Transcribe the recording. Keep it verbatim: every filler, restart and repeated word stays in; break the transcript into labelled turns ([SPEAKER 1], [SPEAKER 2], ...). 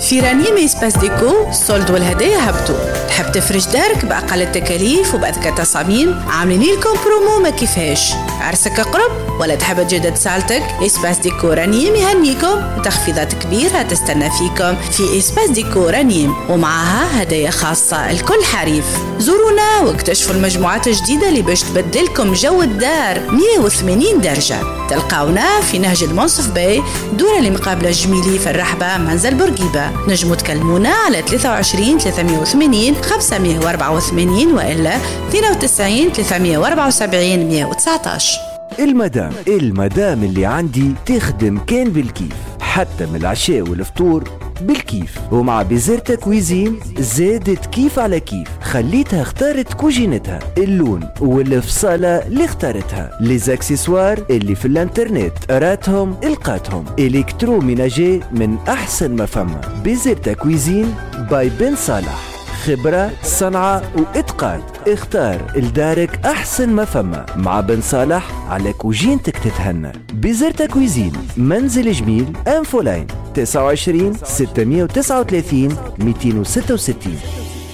[SPEAKER 1] في رنيم إسباس ديكو الصولد والهدايا هبطوا. تحب تفرش دارك بأقل التكاليف وبأذكى تصاميم؟ عاملين لكم برومو ما كيفاش. عرسك أقرب ولا تحب تجدد سالتك؟ إسباس ديكو رنيم يهنيكم بتخفيضات كبيرة تستنى فيكم في إسباس ديكو رنيم، ومعها هدايا خاصة الكل حريف. زورونا واكتشفوا المجموعات الجديدة اللي باش تبدلكم جو الدار مية وثمانين درجة. تلقاونا في نهج المنصف باي، دورة اللي مقابلة الجميلي في الرحبة منزل بورقيبة. نجموا تكلمونا على ثلاثة وعشرين ثلاثمية وثمانين خمسمية وأربعة وثمانين وإلا اثنين وتسعين ثلاثمية وأربعة وسبعين مية وتسعتاشر.
[SPEAKER 2] المدام المدام اللي عندي تخدم كان بالكيف، حتى من العشاء والفطور بالكيف. ومع بيزرتا كويزين زادت كيف على كيف، خليتها اختارت كوجينتها، اللون والفصالة اللي اختارتها، ليزاكسسوار اللي في الانترنت راتهم القاتهم، الكترو ميناجي من احسن ما فما. بيزرتا كويزين باي بن صالح، خبرة صنعة وإتقان. اختار لدارك أحسن ما فما مع بن صالح، على كوجينتك تتهنى. بيزرتا كويزين، منزل جميل، أنفولاين تسعة وعشرين ستمية وتسعة وثلاثين مئتين وستة وستين.